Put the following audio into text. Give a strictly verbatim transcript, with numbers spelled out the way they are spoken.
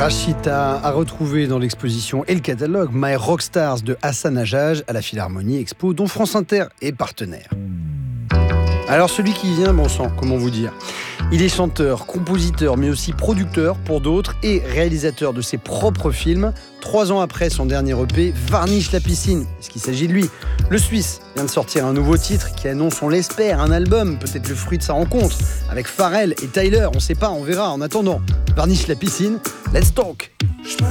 Rachita a retrouvé dans l'exposition et le catalogue My Rockstars de Hassan Hajjaj à la Philharmonie Expo, dont France Inter est partenaire. Alors celui qui vient, bon sang, comment vous dire ? Il est chanteur, compositeur, mais aussi producteur pour d'autres et réalisateur de ses propres films. Trois ans après son dernier E P, Varnish la piscine. Est-ce qu'il s'agit de lui ? Le Suisse vient de sortir un nouveau titre qui annonce, on l'espère, un album, peut-être le fruit de sa rencontre, avec Pharrell et Tyler, on sait pas, on verra. En attendant, Varnish la piscine, let's talk.